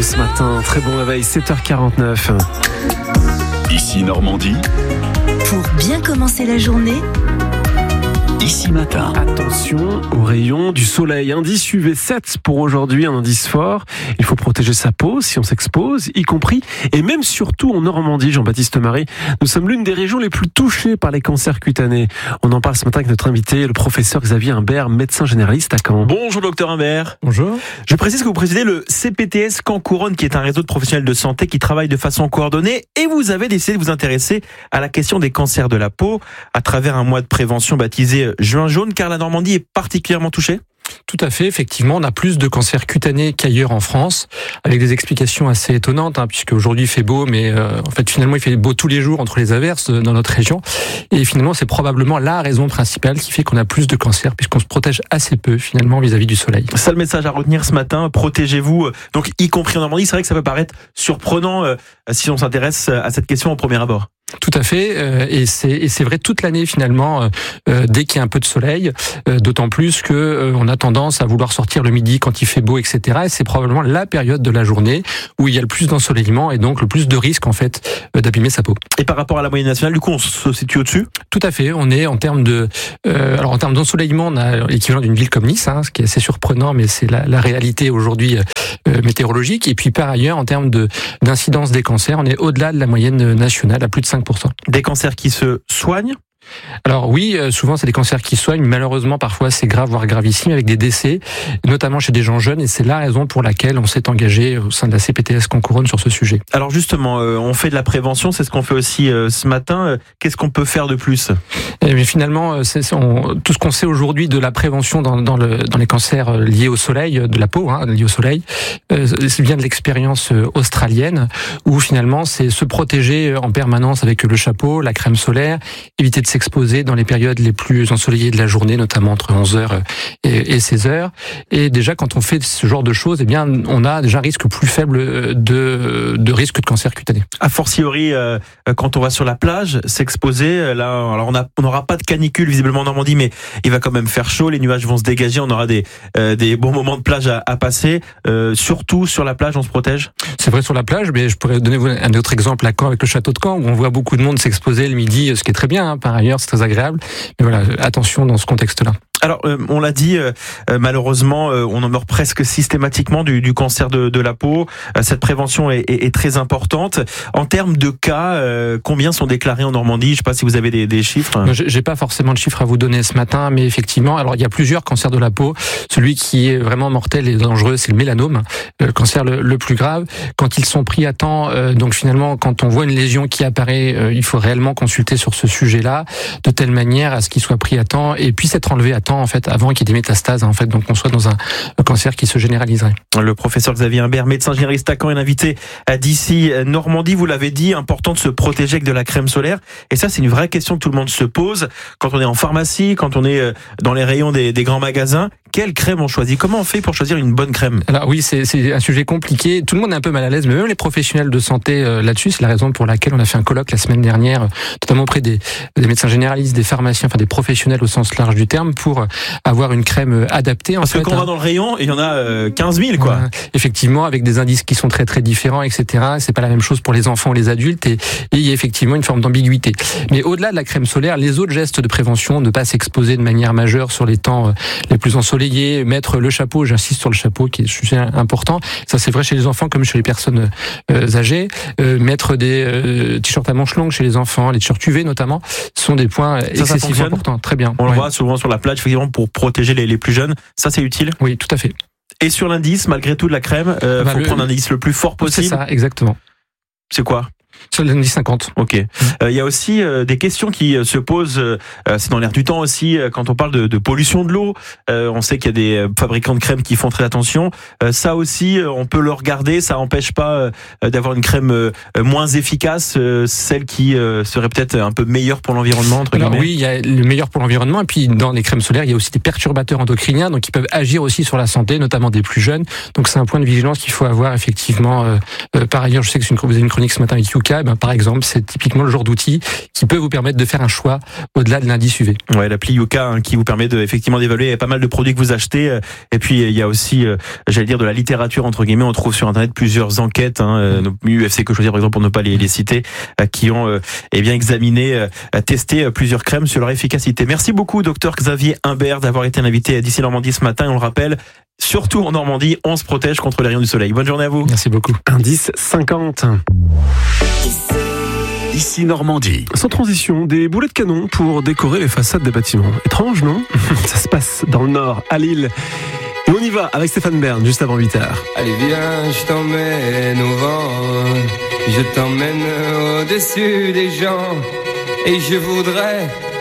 vous ce matin. Très bon réveil, 7h49. Ici Normandie. Pour bien commencer la journée, Ici Matin. Attention aux rayons du soleil. Indice UV7 pour aujourd'hui, un indice fort. Il faut protéger sa peau si on s'expose, y compris et même surtout en Normandie, Jean-Baptiste Marie. Nous sommes l'une des régions les plus touchées par les cancers cutanés. On en parle ce matin avec notre invité, le professeur Xavier Imbert, médecin généraliste à Caen. Bonjour docteur Imbert. Bonjour. Je précise que vous présidez le CPTS Caen Couronne, qui est un réseau de professionnels de santé qui travaille de façon coordonnée, et vous avez décidé de vous intéresser à la question des cancers de la peau à travers un mois de prévention baptisé Juin jaune, car la Normandie est particulièrement touchée. Tout à fait, effectivement, on a plus de cancers cutanés qu'ailleurs en France, avec des explications assez étonnantes, puisque aujourd'hui il fait beau, mais en fait finalement il fait beau tous les jours entre les averses dans notre région, et finalement c'est probablement la raison principale qui fait qu'on a plus de cancers, puisqu'on se protège assez peu finalement vis-à-vis du soleil. Ça, le message à retenir ce matin, protégez-vous, donc y compris en Normandie. C'est vrai que ça peut paraître surprenant si on s'intéresse à cette question au premier abord. Tout à fait, et c'est vrai toute l'année finalement, dès qu'il y a un peu de soleil, d'autant plus que on a tendance à vouloir sortir le midi quand il fait beau, etc. Et c'est probablement la période de la journée où il y a le plus d'ensoleillement et donc le plus de risque en fait d'abîmer sa peau. Et par rapport à la moyenne nationale, du coup, on se situe au-dessus ? Tout à fait, on est en termes de, alors en termes d'ensoleillement, on a l'équivalent d'une ville comme Nice, ce qui est assez surprenant, mais c'est la réalité aujourd'hui météorologique. Et puis par ailleurs, en termes d'incidence des cancers, on est au-delà de la moyenne nationale, à plus de 5%. Des cancers qui se soignent ? Alors oui, souvent c'est des cancers qui soignent, malheureusement parfois c'est grave, voire gravissime, avec des décès, notamment chez des gens jeunes, et c'est la raison pour laquelle on s'est engagé au sein de la CPTS Caen Couronne sur ce sujet. Alors justement, on fait de la prévention, c'est ce qu'on fait aussi ce matin. Qu'est-ce qu'on peut faire de plus ? Mais finalement, tout ce qu'on sait aujourd'hui de la prévention dans les cancers liés au soleil, de la peau, liés au soleil, vient de l'expérience australienne, où finalement c'est se protéger en permanence avec le chapeau, la crème solaire, éviter de s'exposer dans les périodes les plus ensoleillées de la journée, notamment entre 11h et 16h. Et déjà, quand on fait ce genre de choses, eh bien, on a déjà un risque plus faible de risque de cancer cutané. A fortiori, quand on va sur la plage, s'exposer, là, alors on n'aura pas de canicule visiblement en Normandie, mais il va quand même faire chaud, les nuages vont se dégager, on aura des bons moments de plage à passer. Surtout sur la plage, on se protège. C'est vrai sur la plage, mais je pourrais donner un autre exemple à Caen, avec le château de Caen, où on voit beaucoup de monde s'exposer le midi, ce qui est très bien, par ailleurs, c'est très agréable. Mais voilà, attention dans ce contexte-là. Alors, on l'a dit, malheureusement, on en meurt presque systématiquement du cancer de la peau. Cette prévention est très importante. En termes de cas, combien sont déclarés en Normandie ? Je ne sais pas si vous avez des chiffres. J'ai pas forcément de chiffres à vous donner ce matin, mais effectivement, alors il y a plusieurs cancers de la peau. Celui qui est vraiment mortel et dangereux, c'est le mélanome, le cancer le plus grave. Quand ils sont pris à temps, donc finalement, quand on voit une lésion qui apparaît, il faut réellement consulter sur ce sujet-là, de telle manière à ce qu'il soit pris à temps et puisse être enlevé à temps, en fait, avant qu'il y ait des métastases, en fait, donc on soit dans un cancer qui se généraliserait. Le professeur Xavier Imbert, médecin généraliste à Caen, est l'invité d'ici Normandie. Vous l'avez dit, important de se protéger avec de la crème solaire. Et ça, c'est une vraie question que tout le monde se pose quand on est en pharmacie, quand on est dans les rayons des grands magasins. Quelle crème on choisit ? Comment on fait pour choisir une bonne crème ? Alors oui, c'est un sujet compliqué. Tout le monde est un peu mal à l'aise, mais même les professionnels de santé là-dessus. C'est la raison pour laquelle on a fait un colloque la semaine dernière, notamment auprès des médecins généralistes, des pharmaciens, enfin des professionnels au sens large du terme, pour avoir une crème adaptée. Parce que quand on va dans le rayon, il y en a 15 000, quoi. Effectivement, avec des indices qui sont très très différents, etc. C'est pas la même chose pour les enfants ou les adultes, et il y a effectivement une forme d'ambiguïté. Mais au-delà de la crème solaire, les autres gestes de prévention, ne pas s'exposer de manière majeure sur les temps les plus ensoleillés, mettre le chapeau, j'insiste sur le chapeau qui est sujet important, ça c'est vrai chez les enfants comme chez les personnes âgées, mettre des t-shirts à manches longues chez les enfants, les t-shirts UV notamment, sont des points excessivement importants. Très bien. On le voit souvent sur la plage, effectivement, pour protéger les plus jeunes. Ça, c'est utile ? Oui, tout à fait. Et sur l'indice, malgré tout, de la crème, faut prendre un indice le plus fort possible. C'est ça, exactement. C'est quoi ? Sur l'indice 50. Ok. Il y a aussi des questions qui se posent, c'est dans l'air du temps aussi, quand on parle de pollution de l'eau. On sait qu'il y a des fabricants de crème qui font très attention. Ça aussi, on peut le regarder, ça n'empêche pas d'avoir une crème moins efficace, celle qui serait peut-être un peu meilleure pour l'environnement, entre guillemets. Oui, il y a le meilleur pour l'environnement, et puis dans les crèmes solaires, il y a aussi des perturbateurs endocriniens, donc qui peuvent agir aussi sur la santé, notamment des plus jeunes. Donc c'est un point de vigilance qu'il faut avoir effectivement. Par ailleurs, je sais que vous avez une chronique ce matin avec Hugh Yuka, par exemple, c'est typiquement le genre d'outil qui peut vous permettre de faire un choix au-delà de l'indice UV. Ouais, l'appli Yuka qui vous permet effectivement d'évaluer. Il y a pas mal de produits que vous achetez. Et puis il y a aussi, j'allais dire, de la littérature entre guillemets. On trouve sur Internet plusieurs enquêtes, UFC que choisir par exemple pour ne pas les citer, qui ont bien examiné, testé plusieurs crèmes sur leur efficacité. Merci beaucoup, docteur Xavier Humbert, d'avoir été invité d'ici Normandie ce matin. Et on le rappelle, surtout en Normandie, on se protège contre les rayons du soleil. Bonne journée à vous. Merci beaucoup. Indice 50. Ici Normandie. Sans transition, des boulets de canon pour décorer les façades des bâtiments. Étrange, non? Ça se passe dans le Nord, à Lille. Et on y va avec Stéphane Bern, juste avant 8h. Allez viens, je t'emmène au vent, je t'emmène au-dessus des gens, et je voudrais